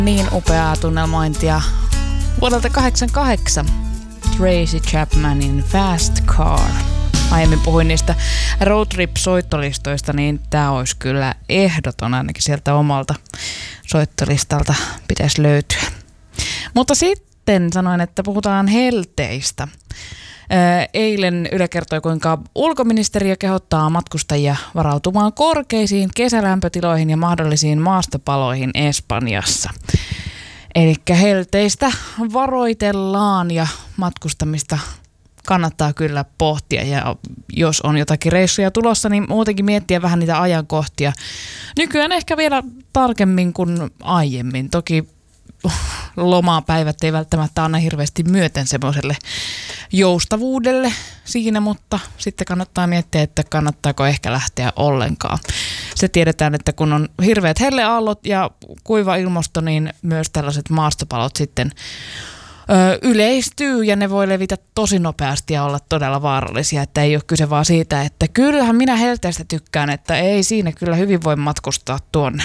Niin upeaa tunnelmointia vuodelta 88 Tracy Chapmanin Fast Car. Aiemmin puhuin niistä road trip-soittolistoista, niin tää olisi kyllä ehdoton ainakin sieltä omalta soittolistalta pitäisi löytyä. Mutta sitten sanoin, että puhutaan helteistä. Eilen Yle kertoi, kuinka ulkoministeriö kehottaa matkustajia varautumaan korkeisiin kesälämpötiloihin ja mahdollisiin maastopaloihin Espanjassa. Eli helteistä varoitellaan ja matkustamista kannattaa kyllä pohtia, ja jos on jotakin reissuja tulossa, niin muutenkin miettiä vähän niitä ajankohtia. Nykyään ehkä vielä tarkemmin kuin aiemmin. Toki lomapäivät ei välttämättä anna hirveästi myöten semmoiselle joustavuudelle siinä, mutta sitten kannattaa miettiä, että kannattaako ehkä lähteä ollenkaan. Se tiedetään, että kun on hirveät helleaallot ja kuiva ilmasto, niin myös tällaiset maastopalot sitten yleistyy ja ne voi levitä tosi nopeasti ja olla todella vaarallisia, että ei ole kyse vaan siitä, että kyllähän minä helteestä tykkään, että ei siinä kyllä hyvin voi matkustaa tuonne.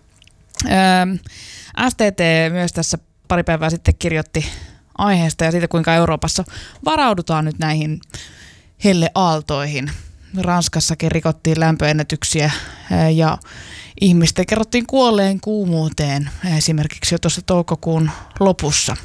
STT myös tässä pari päivää sitten kirjoitti aiheesta ja siitä, kuinka Euroopassa varaudutaan nyt näihin helleaaltoihin. Ranskassakin rikottiin lämpöennätyksiä ja ihmisten kerrottiin kuolleen kuumuuteen esimerkiksi jo tuossa toukokuun lopussa.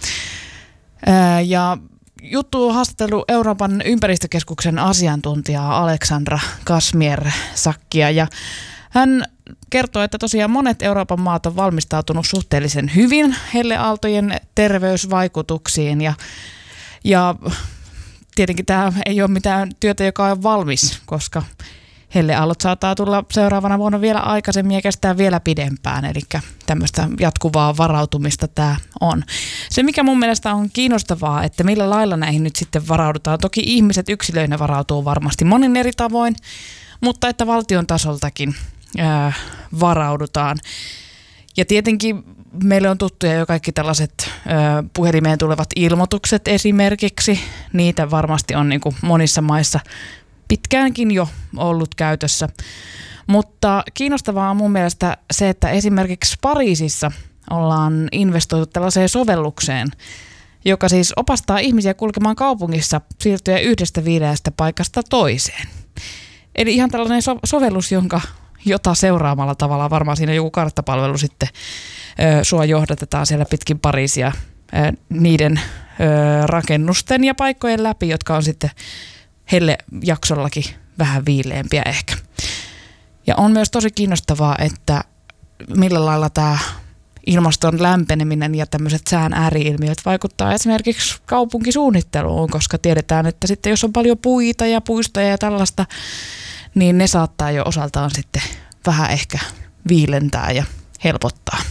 Ja juttu on haastatellut Euroopan ympäristökeskuksen asiantuntijaa Aleksandra Kasmiersakia ja hän kertoo, että tosiaan monet Euroopan maat on valmistautunut suhteellisen hyvin helleaaltojen terveysvaikutuksiin ja tietenkin tämä ei ole mitään työtä, joka on valmis, koska helleaallot saattaa tulla seuraavana vuonna vielä aikaisemmin ja kestää vielä pidempään, eli tämmöistä jatkuvaa varautumista tämä on. Se, mikä mun mielestä on kiinnostavaa, että millä lailla näihin nyt sitten varaudutaan. Toki ihmiset yksilöinä varautuu varmasti monin eri tavoin, mutta että valtion tasoltakin varaudutaan. Ja tietenkin meille on tuttuja jo kaikki tällaiset puhelimeen tulevat ilmoitukset esimerkiksi. Niitä varmasti on niin kuin monissa maissa pitkäänkin jo ollut käytössä. Mutta kiinnostavaa on mun mielestä se, että esimerkiksi Pariisissa ollaan investoitu tällaiseen sovellukseen, joka siis opastaa ihmisiä kulkemaan kaupungissa siirtyä yhdestä viileästä paikasta toiseen. Eli ihan tällainen sovellus, jota seuraamalla tavalla varmaan siinä joku karttapalvelu sitten sua johdatetaan siellä pitkin Pariisia niiden rakennusten ja paikkojen läpi, jotka on sitten hellejaksollakin vähän viileämpiä ehkä. Ja on myös tosi kiinnostavaa, että millä lailla tämä ilmaston lämpeneminen ja tämmöiset sään ääriilmiöt vaikuttaa esimerkiksi kaupunkisuunnitteluun, koska tiedetään, että sitten jos on paljon puita ja puistoja ja tällaista, niin ne saattaa jo osaltaan sitten vähän ehkä viilentää ja helpottaa.